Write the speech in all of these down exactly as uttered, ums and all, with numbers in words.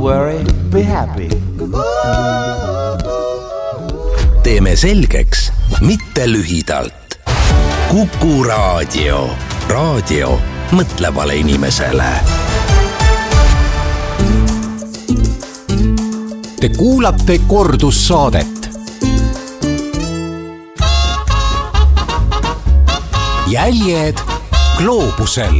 worry, be happy. Teeme selgeks, mitte lühidalt. Kuku raadio. Raadio mõtlevale inimesele. Te kuulate kordussaadet. Jäljed gloobusel.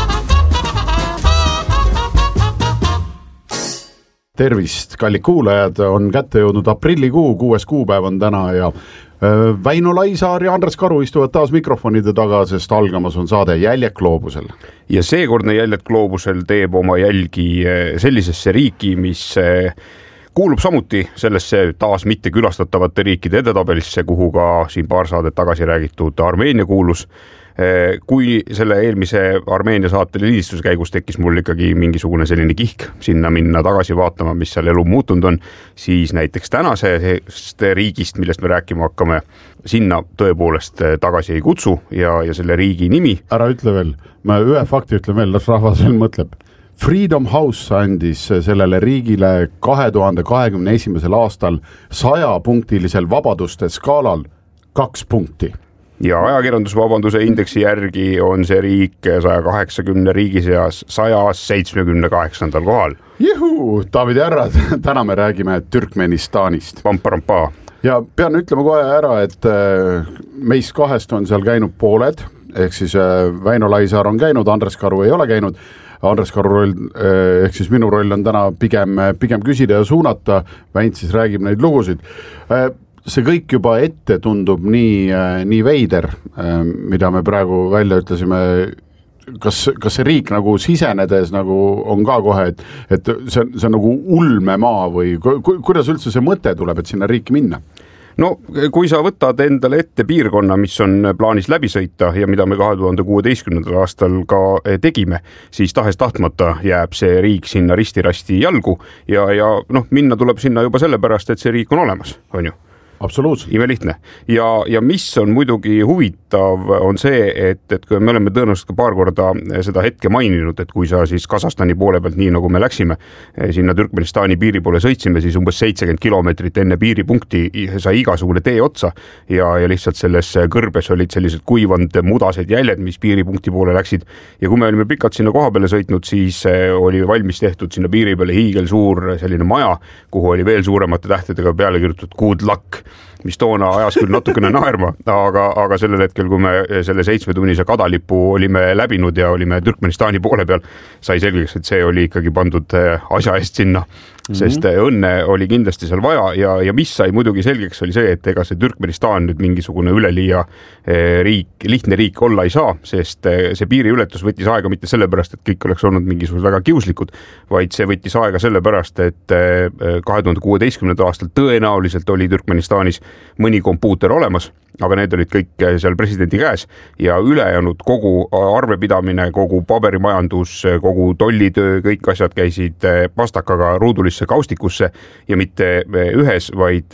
Tervist, kallid kuulajad, on kätte jõudnud aprillikuu, kuues kuupäev on täna ja Väino Laisaar ja Andres Karu istuvad taas mikrofonide taga, sest algamas on saade Jäljed gloobusel. Ja seekordne Jäljed gloobusel teeb oma jälgi sellisesse riiki, mis kuulub samuti sellesse taas mitte külastatavate riikide edetabelisse, kuhu ka siin paar saadet tagasi räägitud Armeenia kuulus. Kui selle eelmise Armeenia saate lindistuse käigus tekkis mul ikkagi mingisugune selline kihk sinna minna tagasi vaatama, mis seal elu muutunud on, siis näiteks tänasest riigist, millest me rääkima hakkame, sinna tõepoolest tagasi ei kutsu ja, ja selle riigi nimi. Ära ütle veel, ma ühe fakti ütlen veel, las rahvas veel mõtleb. Freedom House andis sellele riigile kahe tuhande kahekümne esimesel aastal saja punktilisel vabaduste skaalal kaks punkti. Ja ajakirjandusvabanduse indeksi järgi on see riik saja kaheksakümne riigi seas saja seitsmekümne kaheksandal kohal. Juhu, David ja härrad, täna me räägime Türkmenistanist. Pampa-rampa. Ja pean ütlema kohe ära, et meist kahest on seal käinud pooled, ehk siis Väino Laisaar on käinud, Andres Karu ei ole käinud. Andres Karu roll, ehk siis minu roll on täna pigem, pigem küsida ja suunata, Väint siis räägib neid lugusid. See kõik juba ette tundub nii, nii veider, mida me praegu välja ütlesime, kas, kas see riik nagu sisenedes nagu on ka kohe, et, et see, on, see on nagu ulme maa või ku, kuidas üldse see mõte tuleb, et sinna riiki minna? No kui sa võtad endale ette piirkonna, mis on plaanis läbi sõita ja mida me kahe tuhande kuueteistkümnendal aastal ka tegime, siis tahes tahtmata jääb see riik sinna risti-rasti jalgu ja, ja noh, minna tuleb sinna juba sellepärast, et see riik on olemas, on ju? Absoluutselt. Ime lihtne. Ja, ja mis on muidugi huvitav, on see, et, et kui me oleme tõenäoliselt ka paar korda seda hetke maininud, et kui sa siis Kasahstani poole pealt, nii nagu me läksime, sinna Türkmenistani piiri poole sõitsime, siis umbes seitsekümmend kilomeetrit enne piiripunkti sai igasugune tee otsa ja, ja lihtsalt selles kõrbes olid sellised kuivanud mudased jäljed, mis piiripunkti poole läksid. Ja kui me olime pikalt sinna koha peale sõitnud, siis oli valmis tehtud sinna piiri peale hiigel suur selline maja, kuhu oli veel suuremate tähtedega peale kirjutatud good luck, mis toona ajas küll natukene naerma, aga, aga sellel hetkel, kui me selle seitsmetunnise kadalipu olime läbinud ja olime Türkmenistani poole peal, sai selgeks, et see oli ikkagi pandud asja eest sinna, sest õnne oli kindlasti seal vaja ja, ja mis sai muidugi selgeks oli see, et ega see Türkmenistan nüüd mingisugune üleliia riik, lihtne riik olla ei saa, sest see piiriületus võttis aega mitte sellepärast, et kõik oleks olnud mingisugused väga kiuslikud, vaid see võttis aega sellepärast, et kahe tuhande kuueteistkümnendal aastal tõenäoliselt oli Türkmenistanis mõni kompuuter olemas, aga need olid kõik seal presidendi käes ja ülejäänud kogu arvepidamine, kogu paberimajandus, kogu tollitöö, kõik asjad käisid pastakaga ruudulisse kaustikusse ja mitte ühes, vaid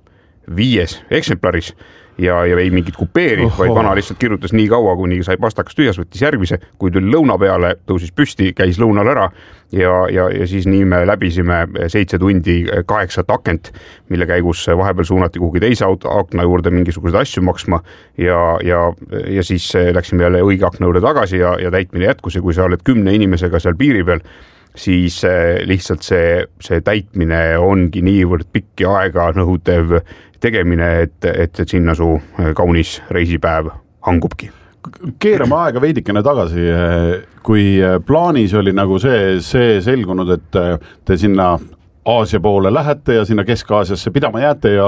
viies eksemplaris. Ja, ja ei mingit kupeeri, Oho. Vaid vana lihtsalt kirjutas nii kaua, kuni sai pastakas tühjas, võttis järgmise, kui tuli lõuna peale, tõusis püsti, käis lõunal ära ja, ja, ja siis nii me läbisime seitse tundi kaheksat akent, mille käigus vahepeal suunati kuhugi teise akna juurde mingisugused asju maksma ja, ja, ja siis läksime jälle õige akna juurde tagasi ja, ja täitmine jätkus ja kui sa oled kümne inimesega seal piiri peal, siis lihtsalt see, see täitmine ongi niivõrd pikki aega nõudev tegemine, et, et, et sinna su kaunis reisipäev hangubki. Keerame aega veidikene tagasi, kui plaanis oli nagu see, see selgunud, et te sinna Aasia poole lähete ja sinna Kesk-Aasiasse pidama jääte ja